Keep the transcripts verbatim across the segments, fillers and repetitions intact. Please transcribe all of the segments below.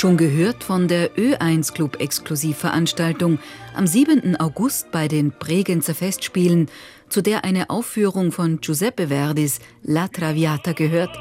Schon gehört von der Ö eins Club Exklusivveranstaltung am siebenten August bei den Bregenzer Festspielen, zu der eine Aufführung von Giuseppe Verdis La Traviata gehört.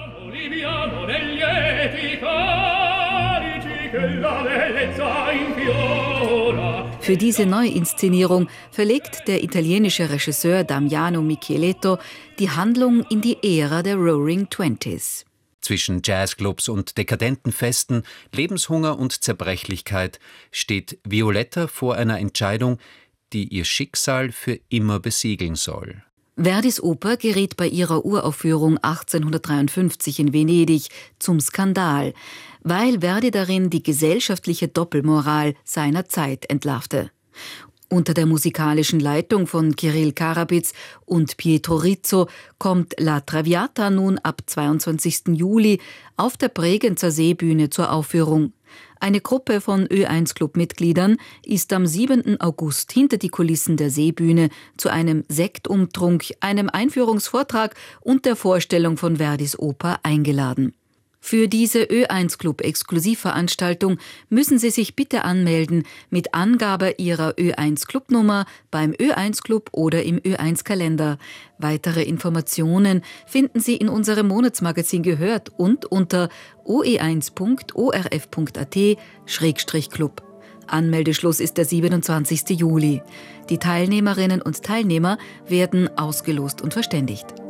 Für diese Neuinszenierung verlegt der italienische Regisseur Damiano Micheletto die Handlung in die Ära der Roaring Twenties. Zwischen Jazzclubs und dekadenten Festen, Lebenshunger und Zerbrechlichkeit steht Violetta vor einer Entscheidung, die ihr Schicksal für immer besiegeln soll. Verdis Oper geriet bei ihrer Uraufführung achtzehnhundertdreiundfünfzig in Venedig zum Skandal, weil Verdi darin die gesellschaftliche Doppelmoral seiner Zeit entlarvte. Unter der musikalischen Leitung von Kirill Karabitz und Pietro Rizzo kommt La Traviata nun ab zweiundzwanzigsten Juli auf der Bregenzer Seebühne zur Aufführung. Eine Gruppe von Ö eins Club-Mitgliedern ist am siebenten August hinter die Kulissen der Seebühne zu einem Sektumtrunk, einem Einführungsvortrag und der Vorstellung von Verdis Oper eingeladen. Für diese Ö eins Club Exklusivveranstaltung müssen Sie sich bitte anmelden mit Angabe Ihrer Ö eins Clubnummer beim Ö eins Club oder im Ö eins Kalender. Weitere Informationen finden Sie in unserem Monatsmagazin Gehört und unter o e eins punkt o r f punkt a t Schrägstrich Club. Anmeldeschluss ist der siebenundzwanzigsten Juli. Die Teilnehmerinnen und Teilnehmer werden ausgelost und verständigt.